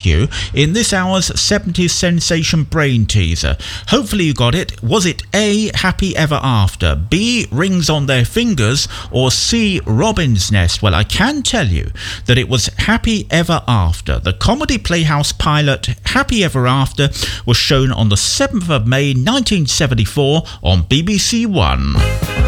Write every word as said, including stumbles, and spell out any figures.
you in this hour's seventies sensation brain teaser. Hopefully you got it. Was it A, Happy Ever After, B, Rings on Their Fingers, or C, Robin's Nest? Well, I can tell you that it was Happy Ever After. The comedy playhouse pilot Happy Ever After was shown on the seventh of May nineteen seventy-four on B B C One.